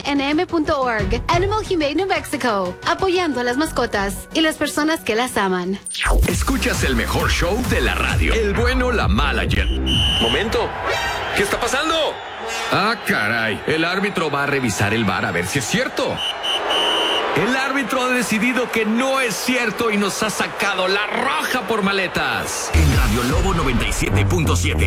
ANM.org. Animal Humane New Mexico. Apoyando a las mascotas y las personas que las aman. Escuchas el mejor show de la radio. El bueno, la mala y el... Momento. ¿Qué está pasando? Ah, caray. El árbitro va a revisar el VAR a ver si es cierto. El árbitro ha decidido que no es cierto y nos ha sacado la roja por maletas. En Radio Lobo 97.7.